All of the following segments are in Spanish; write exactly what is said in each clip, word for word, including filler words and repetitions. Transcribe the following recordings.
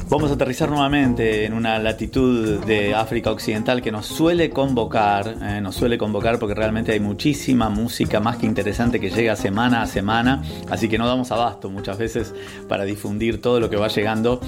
Vamos a aterrizar nuevamente en una latitud de África Occidental que nos suele convocar, eh, nos suele convocar porque realmente hay muchísima música más que interesante que llega semana a semana, así que no damos abasto muchas veces para difundir todo lo que va llegando.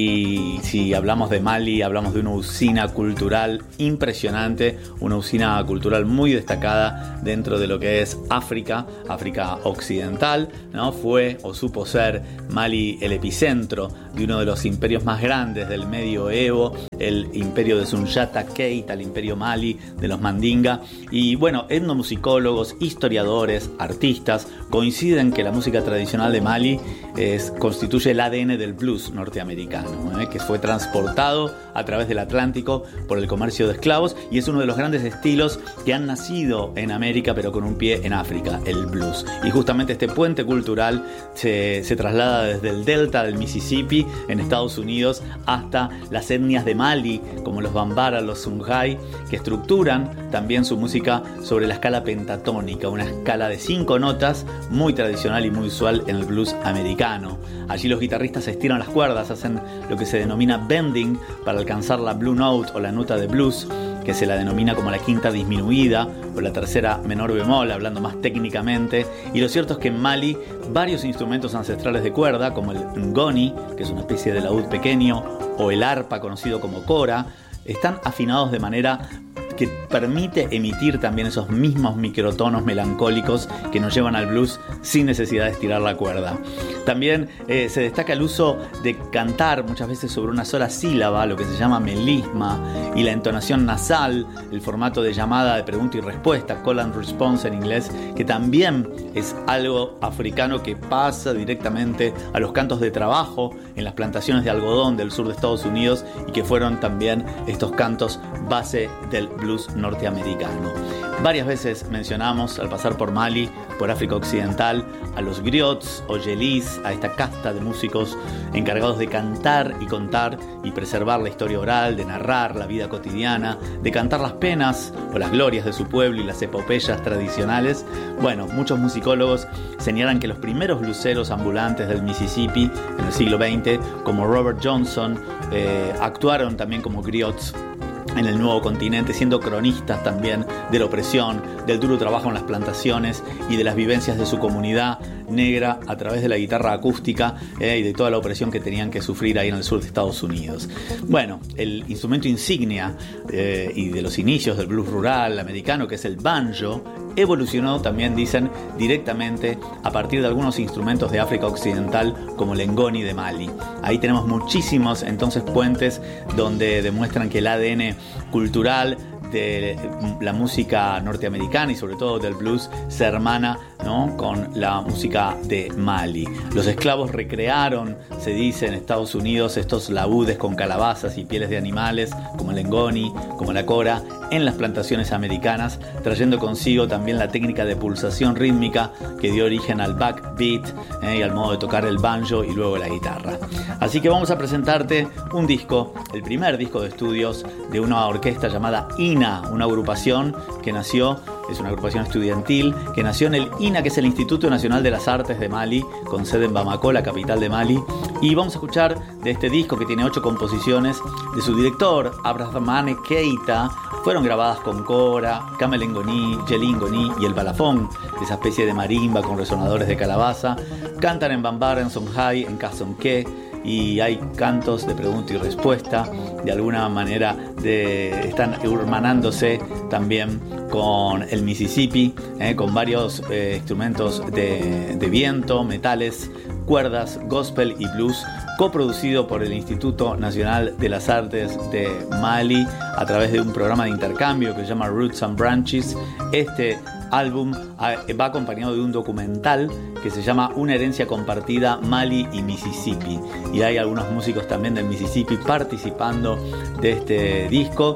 Y si hablamos de Mali, hablamos de una usina cultural impresionante, una usina cultural muy destacada dentro de lo que es África, África Occidental, ¿no? Fue o supo ser Mali el epicentro de uno de los imperios más grandes del medioevo, el imperio de Sundiata Keita, el imperio Mali de los Mandinga. Y bueno, etnomusicólogos, historiadores, artistas coinciden que la música tradicional de Mali es, constituye el A D N del blues norteamericano, ¿eh? que fue transportado a través del Atlántico por el comercio de esclavos, y es uno de los grandes estilos que han nacido en América pero con un pie en África, el blues. Y justamente este puente cultural se, se traslada desde el delta del Mississippi en Estados Unidos hasta las etnias de Mali, como los Bambara, los Songhai, que estructuran también su música sobre la escala pentatónica, una escala de cinco notas muy tradicional y muy usual en el blues americano. Allí los guitarristas estiran las cuerdas, hacen lo que se denomina bending para alcanzar la blue note o la nota de blues, que se la denomina como la quinta disminuida o la tercera menor bemol, hablando más técnicamente. Y lo cierto es que en Mali varios instrumentos ancestrales de cuerda, como el ngoni, que es una especie de laúd pequeño, o el arpa, conocido como kora, están afinados de manera que permite emitir también esos mismos microtonos melancólicos que nos llevan al blues sin necesidad de estirar la cuerda. También eh, se destaca el uso de cantar muchas veces sobre una sola sílaba, lo que se llama melisma, y la entonación nasal, el formato de llamada de pregunta y respuesta, call and response en inglés, que también es algo africano que pasa directamente a los cantos de trabajo en las plantaciones de algodón del sur de Estados Unidos, y que fueron también estos cantos base del blues norteamericano. Varias veces mencionamos, al pasar por Mali, por África Occidental, a los griots o yelis, a esta casta de músicos encargados de cantar y contar y preservar la historia oral, de narrar la vida cotidiana, de cantar las penas o las glorias de su pueblo y las epopeyas tradicionales. Bueno, muchos musicólogos señalan que los primeros bluseros ambulantes del Mississippi en el siglo veinte, como Robert Johnson, eh, actuaron también como griots en el nuevo continente, siendo cronistas también de la opresión, del duro trabajo en las plantaciones y de las vivencias de su comunidad negra a través de la guitarra acústica eh, y de toda la opresión que tenían que sufrir ahí en el sur de Estados Unidos. Bueno, el instrumento insignia eh, y de los inicios del blues rural americano, que es el banjo, evolucionó también, dicen, directamente a partir de algunos instrumentos de África Occidental como el ngoni de Mali. Ahí tenemos muchísimos entonces puentes donde demuestran que el A D N cultural de la música norteamericana y sobre todo del blues se hermana, ¿no?, con la música de Mali. Los esclavos recrearon, se dice en Estados Unidos, estos laúdes con calabazas y pieles de animales como el ngoni, como la kora, en las plantaciones americanas, trayendo consigo también la técnica de pulsación rítmica que dio origen al backbeat eh, y al modo de tocar el banjo y luego la guitarra. Así que vamos a presentarte un disco, el primer disco de estudios de una orquesta llamada I N A, una agrupación que nació, es una agrupación estudiantil que nació en el I N A, que es el Instituto Nacional de las Artes de Mali, con sede en Bamako, la capital de Mali. Y vamos a escuchar de este disco, que tiene ocho composiciones, de su director, Abdrahmane Keita. Fueron grabadas con kora, camel ngoni, yeli ngoni y el balafón, esa especie de marimba con resonadores de calabaza. Cantan en Bambara, en Songhai, en Kasonké, y hay cantos de pregunta y respuesta. De alguna manera de, están hermanándose también con el Mississippi, eh, con varios eh, instrumentos de, de viento, metales, cuerdas, gospel y blues, coproducido por el Instituto Nacional de las Artes de Mali a través de un programa de intercambio que se llama Roots and Branches. Este álbum va acompañado de un documental que se llama Una herencia compartida, Mali y Mississippi, y hay algunos músicos también del Mississippi participando de este disco.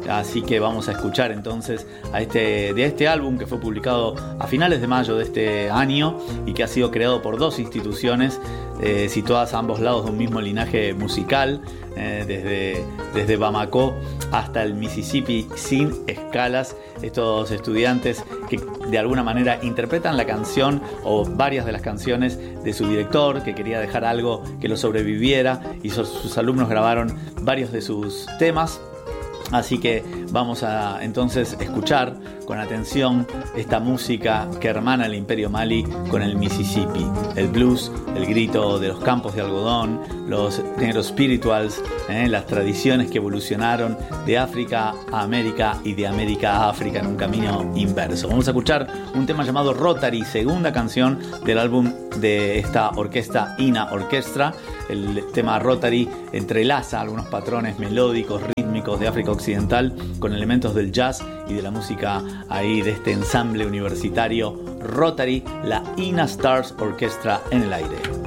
Así que vamos a escuchar entonces a este, de este álbum que fue publicado a finales de mayo de este año y que ha sido creado por dos instituciones eh, situadas a ambos lados de un mismo linaje musical, eh, desde, desde Bamako hasta el Mississippi sin escalas. Estos estudiantes que de alguna manera interpretan la canción o varias de las canciones de su director, que quería dejar algo que lo sobreviviera, y sus, sus alumnos grabaron varios de sus temas. Así que vamos a entonces escuchar con atención esta música que hermana el Imperio Mali con el Mississippi, el blues, el grito de los campos de algodón, los negros spirituals, eh, las tradiciones que evolucionaron de África a América y de América a África en un camino inverso. Vamos a escuchar un tema llamado Rotary, segunda canción del álbum de esta orquesta Ina Orchestra. El tema Rotary entrelaza algunos patrones melódicos, rítmicos de África Occidental con elementos del jazz y de la música ahí de este ensamble universitario Rotary, la Ina Stars Orchestra en el aire.